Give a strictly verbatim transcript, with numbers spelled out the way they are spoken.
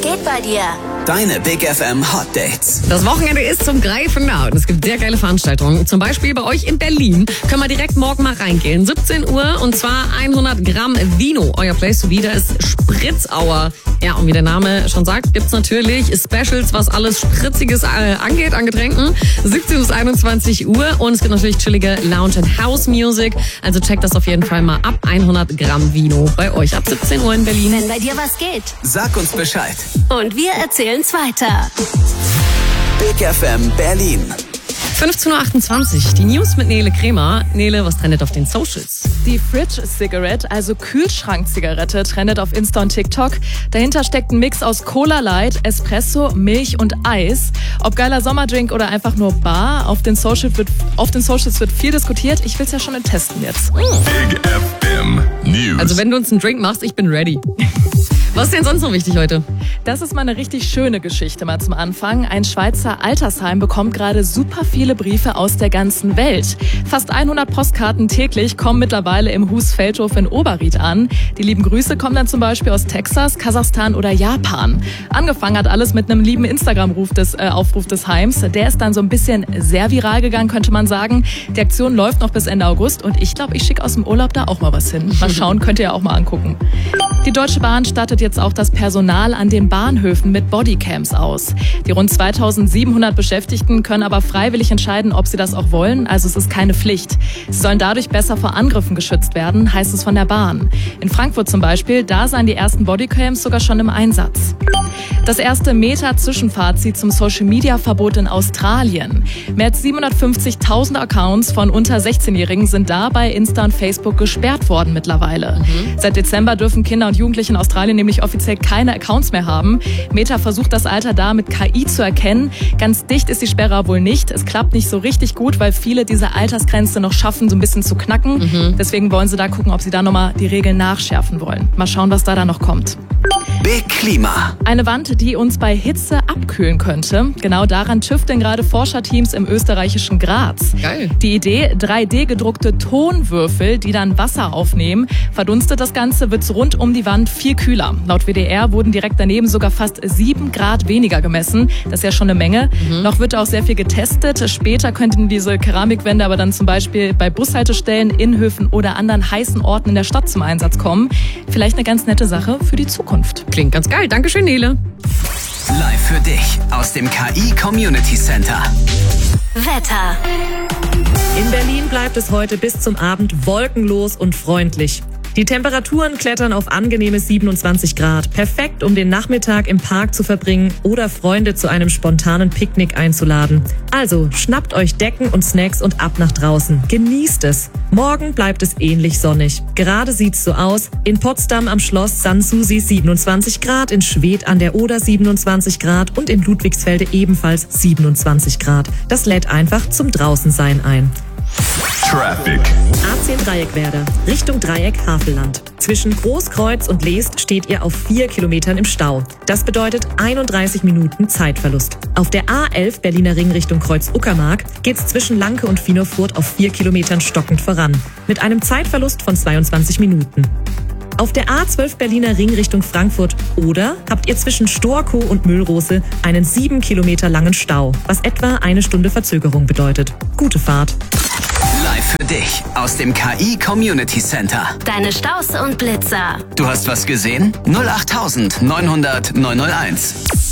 geht bei dir? Deine Big F M Hot Dates. Das Wochenende ist zum Greifen nah und es gibt sehr geile Veranstaltungen. Zum Beispiel bei euch in Berlin. Können wir direkt morgen mal reingehen. siebzehn Uhr und zwar hundert Gramm Vino. Euer Place to be, da ist Spritzauer. Ja, und wie der Name schon sagt, gibt's natürlich Specials, was alles Spritziges äh, angeht an Getränken. siebzehn bis einundzwanzig Uhr und es gibt natürlich chillige Lounge and House Music. Also checkt das auf jeden Fall mal ab. hundert Gramm Vino bei euch ab siebzehn Uhr in Berlin. Wenn bei dir was geht. Sag uns Bescheid. Und wir erzählen's weiter. Big F M Berlin. fünfzehn Uhr achtundzwanzig, die News mit Nele Kremer. Nele, was trendet auf den Socials? Die Fridge Cigarette, also Kühlschrankzigarette, trendet auf Insta und TikTok. Dahinter steckt ein Mix aus Cola Light, Espresso, Milch und Eis. Ob geiler Sommerdrink oder einfach nur Bar, auf den Socials wird, auf den Socials wird viel diskutiert. Ich will's ja schon testen jetzt. Big F M News. Also wenn du uns einen Drink machst, ich bin ready. Was ist denn sonst noch wichtig heute? Das ist mal eine richtig schöne Geschichte mal zum Anfang. Ein Schweizer Altersheim bekommt gerade super viele Briefe aus der ganzen Welt. Fast hundert Postkarten täglich kommen mittlerweile im Hus-Feldhof in Oberried an. Die lieben Grüße kommen dann zum Beispiel aus Texas, Kasachstan oder Japan. Angefangen hat alles mit einem lieben Instagram-Aufruf des, äh, Aufruf des Heims. Der ist dann so ein bisschen sehr viral gegangen, könnte man sagen. Die Aktion läuft noch bis Ende August und ich glaube, ich schicke aus dem Urlaub da auch mal was hin. Mal schauen, könnt ihr ja auch mal angucken. Die Deutsche Bahn startet jetzt auch das Personal an den Bahnhöfen mit Bodycams aus. Die rund zweitausendsiebenhundert Beschäftigten können aber freiwillig entscheiden, ob sie das auch wollen. Also es ist keine Pflicht. Sie sollen dadurch besser vor Angriffen geschützt werden, heißt es von der Bahn. In Frankfurt zum Beispiel, da seien die ersten Bodycams sogar schon im Einsatz. Das erste Meta-Zwischenfazit zum Social-Media-Verbot in Australien. Mehr als siebenhundertfünfzigtausend Accounts von unter sechzehnjährigen sind da bei Insta und Facebook gesperrt worden mittlerweile. Mhm. Seit Dezember dürfen Kinder und Jugendliche in Australien nämlich offiziell keine Accounts mehr haben. Meta versucht das Alter da mit K I zu erkennen. Ganz dicht ist die Sperre wohl nicht. Es klappt nicht so richtig gut, weil viele diese Altersgrenze noch schaffen, so ein bisschen zu knacken. Mhm. Deswegen wollen sie da gucken, ob sie da nochmal die Regeln nachschärfen wollen. Mal schauen, was da dann noch kommt. Big Klima. Eine Wand, die uns bei Hitze abkühlen könnte. Genau daran tüfteln gerade Forscherteams im österreichischen Graz. Geil. Die Idee, drei D gedruckte Tonwürfel, die dann Wasser aufnehmen. Verdunstet das Ganze, wird's rund um die Wand viel kühler. Laut W D R wurden direkt daneben sogar fast sieben Grad weniger gemessen. Das ist ja schon eine Menge. Mhm. Noch wird auch sehr viel getestet. Später könnten diese Keramikwände aber dann zum Beispiel bei Bushaltestellen, Innenhöfen oder anderen heißen Orten in der Stadt zum Einsatz kommen. Vielleicht eine ganz nette Sache für die Zukunft. Klingt ganz geil. Dankeschön, Nele. Live für dich aus dem K I Community Center. Wetter. In Berlin bleibt es heute bis zum Abend wolkenlos und freundlich. Die Temperaturen klettern auf angenehme siebenundzwanzig Grad. Perfekt, um den Nachmittag im Park zu verbringen oder Freunde zu einem spontanen Picknick einzuladen. Also schnappt euch Decken und Snacks und ab nach draußen. Genießt es. Morgen bleibt es ähnlich sonnig. Gerade sieht's so aus. In Potsdam am Schloss Sanssouci siebenundzwanzig Grad, in Schwedt an der Oder siebenundzwanzig Grad und in Ludwigsfelde ebenfalls siebenundzwanzig Grad. Das lädt einfach zum Draußensein ein. Traffic. A zehn Dreieckwerder, Richtung Dreieck Havelland. Zwischen Großkreuz und Leest steht ihr auf vier Kilometern im Stau. Das bedeutet einunddreißig Minuten Zeitverlust. Auf der A elf Berliner Ring Richtung Kreuz-Uckermark geht's zwischen Lanke und Finofurth auf vier Kilometern stockend voran. Mit einem Zeitverlust von zweiundzwanzig Minuten. Auf der A zwölf Berliner Ring Richtung Frankfurt oder habt ihr zwischen Storkow und Müllrose einen sieben Kilometer langen Stau, was etwa eine Stunde Verzögerung bedeutet. Gute Fahrt. Live für dich aus dem K I Community Center. Deine Staus und Blitzer. Du hast was gesehen? null acht neunhundert neunhunderteins.